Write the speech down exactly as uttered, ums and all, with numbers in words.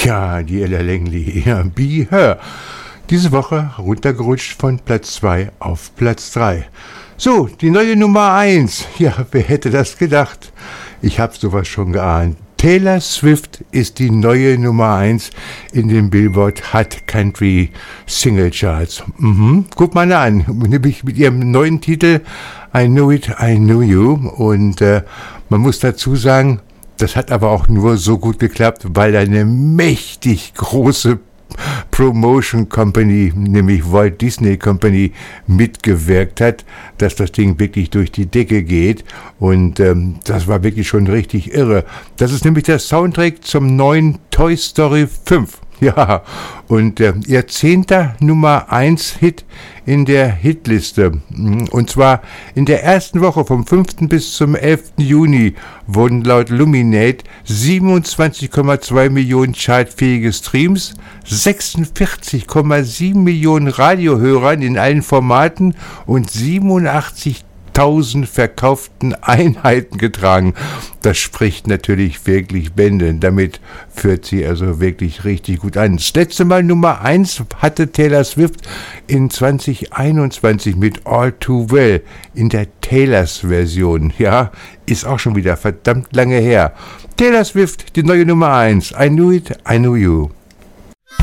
Ja, die Ella Langley, ja, Be Her. Diese Woche runtergerutscht von Platz zwei auf Platz drei. So, die neue Nummer eins. Ja, wer hätte das gedacht? Ich habe sowas schon geahnt. Taylor Swift ist die neue Nummer eins in den Billboard Hot Country Single Charts. Mhm. Guck mal an, nämlich mit ihrem neuen Titel I Know It, I Know You. Und äh, man muss dazu sagen, das hat aber auch nur so gut geklappt, weil eine mächtig große Promotion Company, nämlich Walt Disney Company, mitgewirkt hat, dass das Ding wirklich durch die Decke geht. Und ähm, das war wirklich schon richtig irre. Das ist nämlich der Soundtrack zum neuen Toy Story fünf. Ja, und äh, ihr zehnter Nummer eins Hit in der Hitliste. Und zwar in der ersten Woche vom fünften bis zum elften Juni wurden laut Luminate siebenundzwanzig Komma zwei Millionen chartfähige Streams, sechsundvierzig Komma sieben Millionen Radiohörern in allen Formaten und siebenundachtzigtausend verkauften Einheiten getragen. Das spricht natürlich wirklich Bände. Damit führt sie also wirklich richtig gut an. Das letzte Mal Nummer eins hatte Taylor Swift in zwanzig einundzwanzig mit All Too Well in der Taylors Version. Ja, ist auch schon wieder verdammt lange her. Taylor Swift, die neue Nummer eins. I Knew It, I Know You.